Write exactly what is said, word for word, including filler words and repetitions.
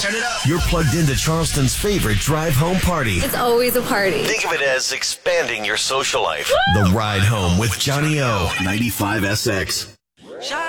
Turn it up. You're plugged into Charleston's favorite drive home party. It's always a party. Think of it as expanding your social life. The Ride Home with Johnny O. ninety-five S X.